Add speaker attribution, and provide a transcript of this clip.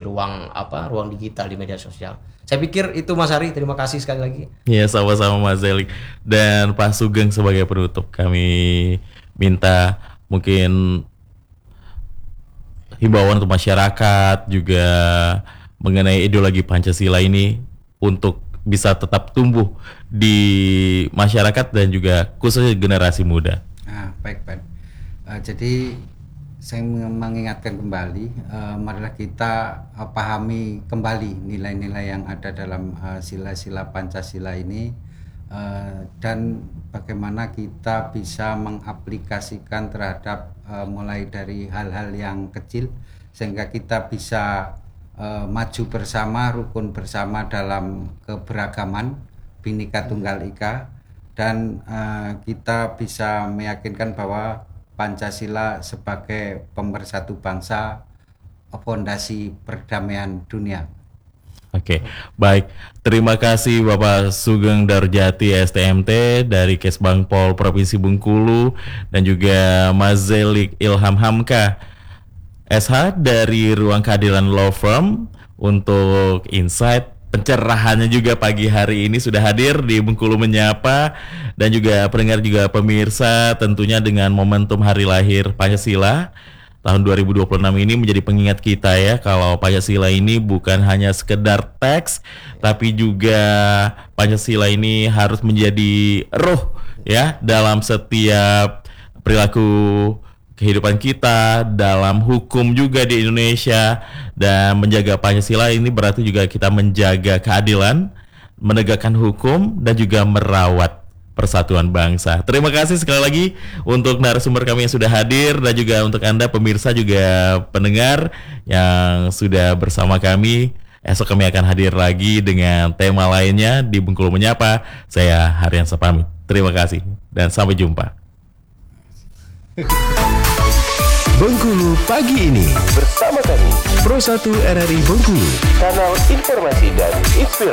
Speaker 1: ruang digital di media sosial. Saya pikir itu Mas Ari, terima kasih sekali lagi.
Speaker 2: Ya, sama-sama Mas Zelik. Dan Pak Sugeng sebagai penutup, kami minta mungkin himbauan untuk masyarakat juga mengenai ideologi Pancasila ini untuk bisa tetap tumbuh di masyarakat dan juga khususnya generasi muda.
Speaker 3: Baik. Jadi saya mengingatkan kembali, marilah kita pahami kembali nilai-nilai yang ada dalam sila-sila Pancasila ini, dan bagaimana kita bisa mengaplikasikan terhadap mulai dari hal-hal yang kecil sehingga kita bisa maju bersama, rukun bersama dalam keberagaman Bhinneka Tunggal Ika, dan kita bisa meyakinkan bahwa Pancasila sebagai pemersatu bangsa, fondasi perdamaian dunia.
Speaker 2: Oke, baik. Terima kasih Bapak Sugeng Darjati STMT dari Kesbangpol Provinsi Bengkulu dan juga Mas Zelik Ilham Hamka SH dari Ruang Keadilan Law Firm untuk insight pencerahannya juga pagi hari ini sudah hadir di Bengkulu Menyapa, dan juga pendengar juga pemirsa tentunya dengan momentum hari lahir Pancasila tahun 2026 ini menjadi pengingat kita ya kalau Pancasila ini bukan hanya sekedar teks tapi juga Pancasila ini harus menjadi roh ya dalam setiap perilaku kehidupan kita, dalam hukum juga di Indonesia. Dan menjaga Pancasila ini berarti juga kita menjaga keadilan, menegakkan hukum, dan juga merawat persatuan bangsa. Terima kasih sekali lagi untuk narasumber kami yang sudah hadir, dan juga untuk Anda pemirsa juga pendengar yang sudah bersama kami. Esok kami akan hadir lagi dengan tema lainnya di Bengkulu Menyapa. Saya Haryansa pamit. Terima kasih dan sampai jumpa.
Speaker 4: Bengkulu pagi ini bersama kami Pro 1 RRI Bengkulu, kanal informasi dan inspirasi.